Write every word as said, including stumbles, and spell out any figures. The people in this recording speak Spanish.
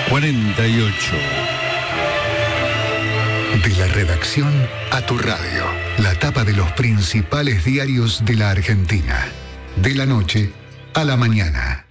cuarenta y ocho. De la redacción a tu radio. La tapa de los principales diarios de la Argentina. De la noche a la mañana.